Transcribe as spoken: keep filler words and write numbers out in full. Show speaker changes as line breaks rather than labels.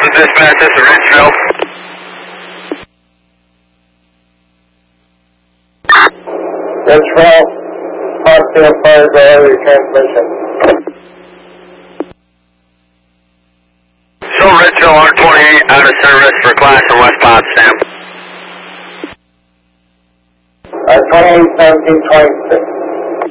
to dispatch, this is Ridgeville.
Ridgeville, Scottsdale Fire Gallery transmission.
So Ridgeville R twenty-eight out of service for class in West Potsdam.
Uh, twenty-eight seventeen twenty-six.